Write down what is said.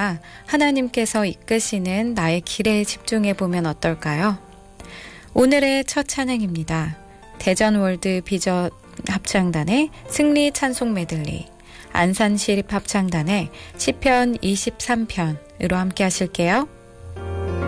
아니라 하나님께서 이끄시는 나의 길에 집중해 보면 어떨까요? 오늘의 첫 찬양입니다. 대전월드 비전 합창단의 승리 찬송 메들리, 안산시립 합창단의 시편 23편으로 함께 하실게요.